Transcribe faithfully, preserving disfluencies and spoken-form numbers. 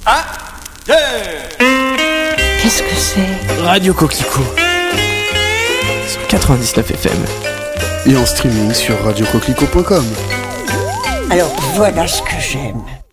Ah, yeah. Qu'est-ce que c'est ? Radio Coquelicot sur quatre-vingt-dix-neuf F M et en streaming sur radio coquelicot point com. Alors voilà ce que j'aime.